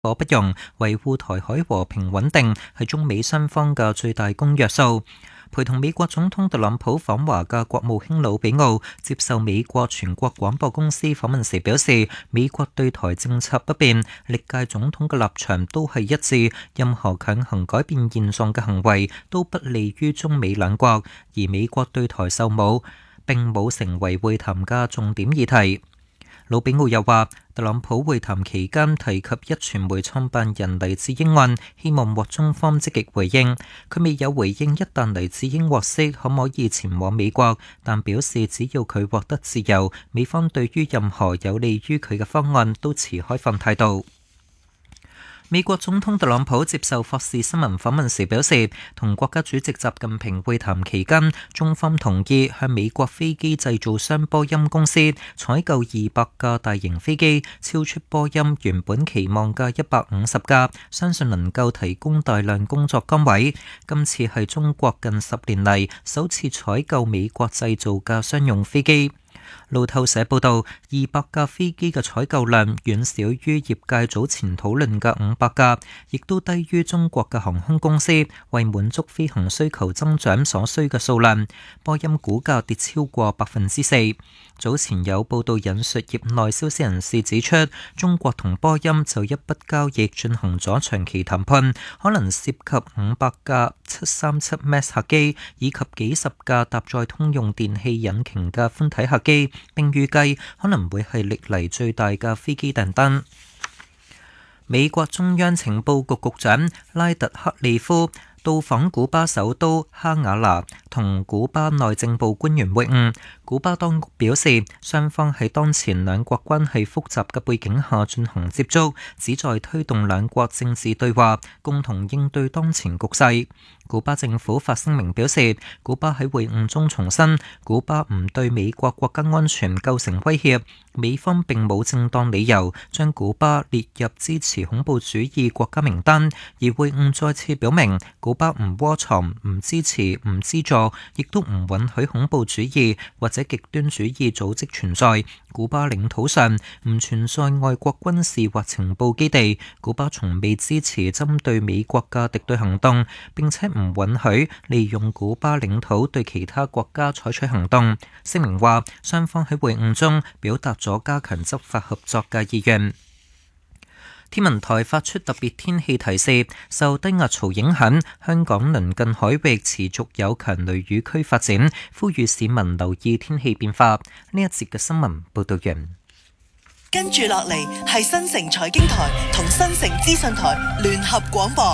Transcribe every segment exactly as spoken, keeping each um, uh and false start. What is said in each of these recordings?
火不容，維護台海和平穩定係中美雙方嘅最大公約數。陪同美國總統特朗普訪華嘅國務卿魯比奧接受美國全國廣播公司訪問時表示，美國對台政策不變，歷屆總統嘅立場都係一致，任何強行改變現狀嘅行為都不利於中美兩國，而美國對台售武並冇成為會談嘅重點議題。魯比奧又話，特朗普會談期間提及壹傳媒創辦人黎智英案，希望獲中方積極回應。佢未有回應一旦黎智英獲釋可唔可以前往美國，但表示只要佢獲得自由，美方對於任何有利於佢嘅方案都持開放態度。美國總統特朗普接受霍士新聞訪問時表示，同國家主席習近平會談期間，中方同意向美國飛機製造商波音公司採購二百架大型飛機，超出波音原本期望嘅一百五十架，相信能夠提供大量工作崗位。今次係中國近十年嚟首次採購美國製造嘅商用飛機。路透社報道，二百架飛機嘅採購量遠少於業界早前討論嘅五百架，亦都低於中國嘅航空公司為滿足飛行需求增長所需嘅數量。波音股價跌超過百分之四。早前有報道引述業內消息人士指出，中國同波音就一筆交易進行咗長期談判，可能涉及五百架七三七 Max 客機以及幾十架搭載通用電氣引擎嘅寬體客機，並預計可能會係歷嚟最大嘅飛機訂單。美國中央情報局局長拉特克利夫到訪古巴首都哈瓦那，同古巴內政部官員會晤。古巴當局表示，雙方喺當前兩國關係複雜嘅背景下進行接觸，旨在推動兩國政治對話，共同應對當前局勢。古巴政府發聲明表示，古巴喺會晤中重申，古巴唔對美國國家安全構成威脅，美方並冇正當理由將古巴列入支持恐怖主義國家名單，而會晤再次表明，古巴唔窩藏、唔支持、唔資助，亦都唔允許恐怖主義或者極端主義組織存在。古巴領土上唔存在外國軍事或情報基地，古巴從未支持針對美國嘅敵對行動，並且唔允許利用古巴領土對其他國家採取行動。聲明話，雙方喺會晤中表達咗加強執法合作嘅意願。天文台發出特別天氣提示，受低壓槽影響，香港鄰近海域持續有強雷雨區發展，呼籲市民留意天氣變化。呢一節嘅新聞報道完。 跟住落嚟係新城財經台同新城資訊台聯合廣播。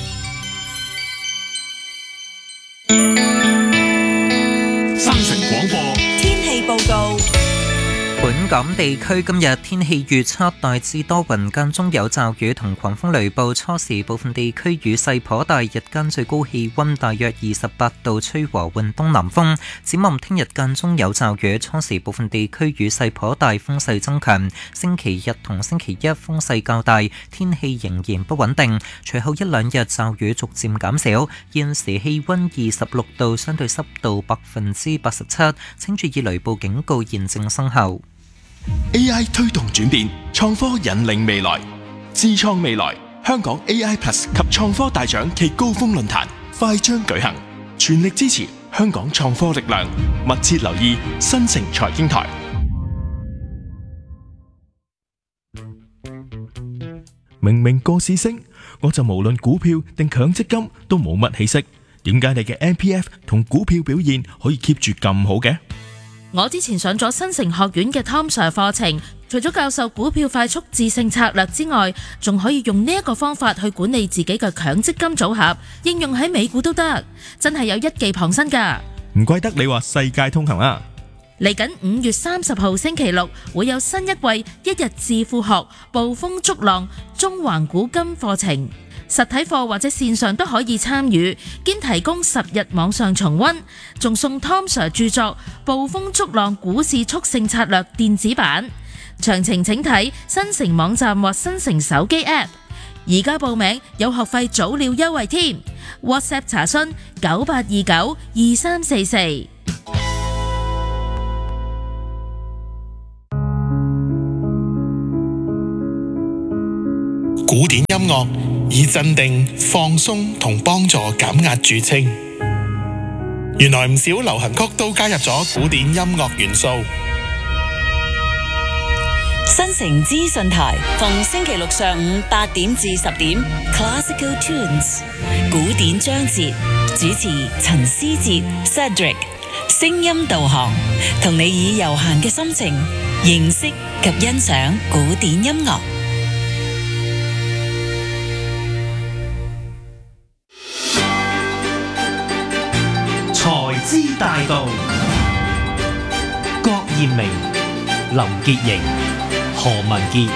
新城廣播天氣報告。 本港地區今日天氣預測大致多雲，間中有驟雨同狂風雷暴，初時部分地區雨勢頗大，日間最高氣溫大約二十八度，吹和緩東南風。展望聽日間中有驟雨，初時部分地區雨勢頗大，風勢增強。星期日同星期一風勢較大，天氣仍然不穩定。隨後一兩日驟雨逐漸減少。現時氣溫二十六度，相對濕度百分之八十七，請注意雷暴警告現正生效。 A I 推動轉變，創科引領未來，智創未來。香港 A I Plus 及創科大獎暨高峰論壇快將舉行，全力支持香港創科力量，密切留意新城財經台。明明個市升，我就無論股票定強積金都冇乜起色，點解你嘅 M P F 同股票表現可以 keep 住咁好嘅？ 我之前上咗新城學院嘅 Tom Sir 課程，除咗教授股票快速致勝策略之外，仲可以用呢一個方法去管理自己嘅強積金組合，應用喺美股都得，真係有一技傍身㗎。唔怪得你話世界通行啊！嚟緊五月三十號星期六會有新一季一日致富學暴風逐浪中環古今課程。實體課或者線上都可以參與，兼提供十日網上重溫，仲送 Tom Sir 著作《暴風逐浪股市速勝策略》電子版。詳情請睇新城網站或新城手機 App。而家報名有學費早鳥優惠添 ，WhatsApp 查詢九八二九二三四四。 古典音樂以鎮定、放鬆同幫助減壓著稱。原來唔少流行曲都加入咗古典音樂元素。 新城資訊台逢星期六上午八點至十點 Classical Tunes 古典章節，主持陳思哲 Cedric， 聲音導航，同你以悠閒嘅心情認識及欣賞古典音樂。 財之大道，郭艷明、林潔瑩、何文傑。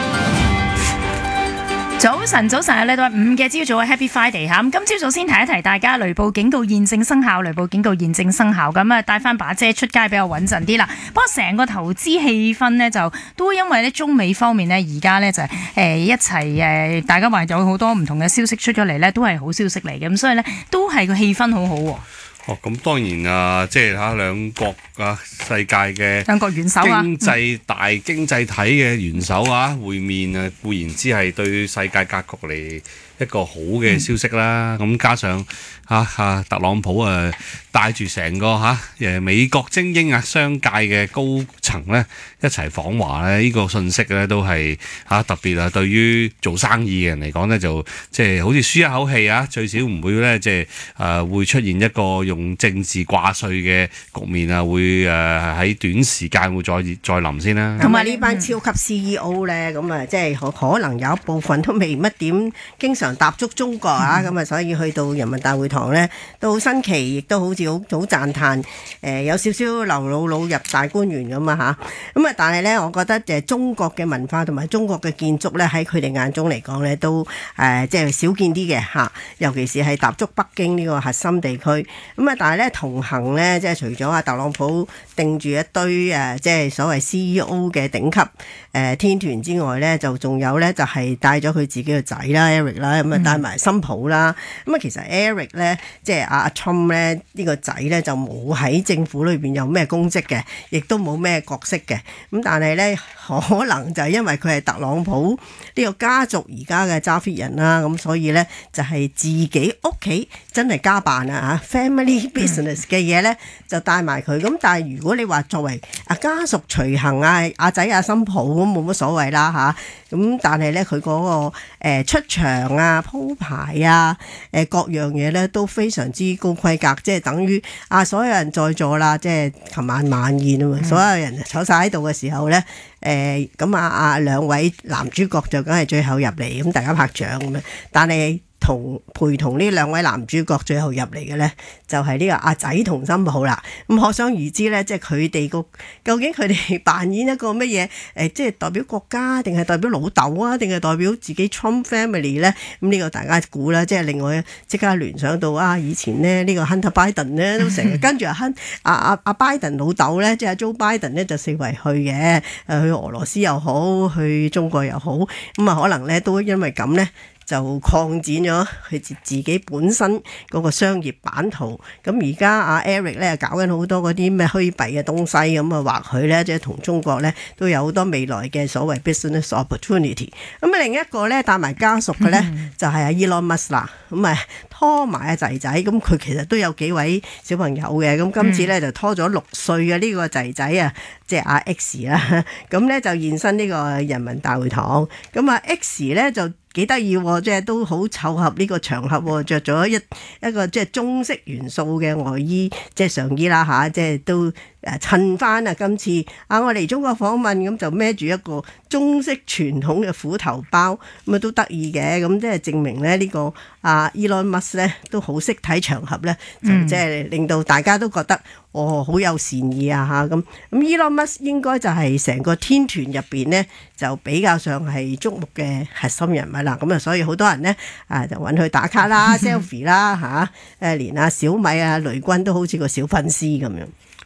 早晨，早晨啊！嚟到五嘅朝早啊 ，Happy Friday 嚇！咁今朝早先提一提大家，雷暴警告現正生效，雷暴警告現正生效。咁啊，帶翻把遮出街比較穩陣啲啦。不過成個投資氣氛呢，就都因為咧中美方面呢，而家呢，就誒、呃、一齊誒，大家話有好多唔同嘅消息出咗嚟呢，都係好消息嚟嘅。咁所以呢，都係個氣氛好好喎。 哦，咁當然啊，即係嚇兩國啊，世界嘅兩國元首啊， 經濟大經濟體嘅元首啊會面啊，固然之係對世界格局嚟一個好嘅消息啦。咁、嗯、加上嚇嚇、啊、特朗普啊帶住成個嚇誒、啊、美國精英啊商界嘅高層咧一齊訪華咧，呢、這個信息咧都係嚇、啊、特別啊，對於做生意嘅人嚟講咧，就即係好似舒一口氣啊，最少唔會咧即係誒會出現一個用政治掛帥嘅局面啊，會誒喺短時間會再再臨先啦。 同埋呢班超級 C E O 咧，咁啊即係可可能有一部分都未乜點經常踏足中國啊，咁啊所以去到人民大會堂咧都好新奇，亦都好似好好讚嘆誒有少少劉姥姥入大觀園咁啊嚇。咁啊但係咧，我覺得誒中國嘅文化同埋中國嘅建築咧喺佢哋眼中嚟講咧都誒即係少見啲嘅嚇，尤其是係踏足北京呢個核心地區。咁啊但係咧同行咧即係除咗阿特朗普定住一堆誒即係所謂 C E O 嘅頂級誒天團之外咧，就仲有咧就係帶咗佢自己嘅仔啦 Eric 啦，咁啊帶埋新抱啦。咁啊其實 Eric 咧即係阿 Trump 咧呢個仔咧就冇喺政府裏邊有咩公職嘅，亦都冇咩角色嘅。咁但係咧可能就係因為佢係特朗普呢個家族而家嘅揸 fit 人啦，咁所以咧就係自己屋企真係家辦啊嚇 family business 嘅嘢咧就帶埋佢。咁但係如果你話作為啊家屬隨行啊阿仔阿新抱咁冇乜所謂啦嚇。咁但係咧佢嗰個誒出場啊鋪排啊誒各樣嘢咧都非常之高規格，即係等於啊所有人在座啦，即係琴晚晚宴啊嘛，所有人坐晒喺度嘅時候咧，誒咁啊啊兩位男主角就梗係最後入嚟，咁大家拍掌咁樣，但係同陪同呢兩位男主角最後入嚟嘅呢，就係、是、呢個阿仔同新抱啦。咁可想而知呢，即係佢哋個究竟佢哋扮演一個乜嘢？誒、呃，即係代表國家，定係代表老豆啊？定係代表自己 Trump family 呢？咁呢個大家估啦。即係另外即刻聯想到啊，以前呢，呢、這個 Hunter Biden 呢，都成日跟住阿亨阿阿阿 Biden 老豆呢，即係 Joe Biden 呢，就四圍去嘅，誒去俄羅斯又好，去中國又好，咁啊可能呢，都因為咁呢。就擴展咗佢自自己本身嗰個商業版圖。咁而家阿 Eric 咧搞緊好多嗰啲咩虛幣嘅東西，咁啊或許咧即係同中國咧都有好多未來嘅所謂 business opportunity。咁啊另一個咧帶埋家屬嘅咧、嗯、就係阿 Elon Musk 啦。咁啊拖埋阿仔仔，咁佢其實都有幾位小朋友嘅。咁今次咧就拖咗六歲嘅呢個仔仔啊，即係阿 X 啦。咁咧就現身呢個人民大會堂。咁啊 X 咧就幾得意喎，即係都好湊合呢個場合喎，著咗一一個即係中式元素嘅外衣，即係上衣啦嚇，即係都誒襯翻啊！今次啊，我嚟中國訪問，咁就孭住一個中式傳統嘅斧頭包，咁啊都得意嘅，咁即係證明咧呢個啊 Elon Musk 咧都好識睇場合咧，就即係令到大家都覺得哦好有善意啊嚇咁。咁 Elon Musk 應該就係成個天團入邊呢，就比較上係矚目嘅核心人物啦。咁啊，所以好多人呢，啊就揾佢打卡啦、selfie 啦嚇，誒連阿小米啊、雷軍都好似個小粉絲咁樣。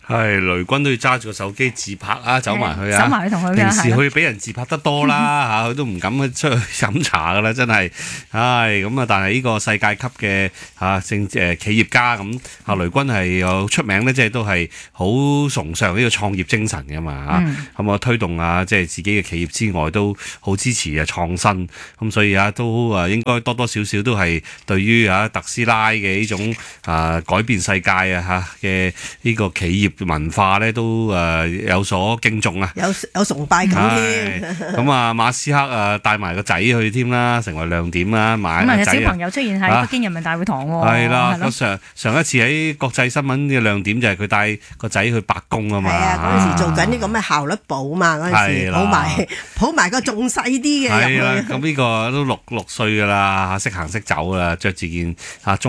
係雷軍都要揸住個手機自拍啊，走埋去啊， 走埋去同佢㗎平時係咯去俾人自拍得多啦嚇，佢都唔敢出去飲茶噶啦，真係，唉咁啊！但係呢個世界級嘅嚇政誒企業家咁，啊雷軍係有出名咧，即係都係好崇尚呢個創業精神噶嘛嚇，咁啊推動啊即係自己嘅企業之外，都好支持啊創新，咁所以啊都啊應該多多少少都係對於啊特斯拉嘅呢種啊改變世界啊嚇嘅呢個企業文化咧，都誒有所敬重啊， 有有崇拜感添。 咁啊馬斯克啊帶埋個仔去添啦，成為亮點啦，買個仔啊！ 小朋友出現喺北京人民大會堂喎。 係啦，咁上上一次喺國際新聞嘅亮點就係佢帶個仔去白宮啊嘛。 係啊，嗰陣時做緊啲咁嘅效率寶嘛，嗰陣時抱埋抱埋個仲細啲嘅入去。 係啦，咁呢個都六六歲㗎啦，識行識走啦，着住件啊中